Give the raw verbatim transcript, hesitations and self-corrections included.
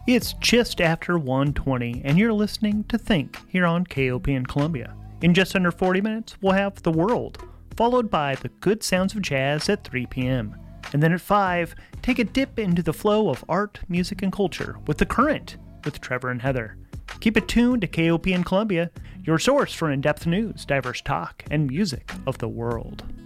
It's just after one twenty, and you're listening to Think here on K O P N Columbia. In just under forty minutes, we'll have The World, followed by the good sounds of jazz at three p.m. And then at five, take a dip into the flow of art, music, and culture with The Current with Trevor and Heather. Keep it tuned to K O P N Columbia, your source for in-depth news, diverse talk, and music of the world.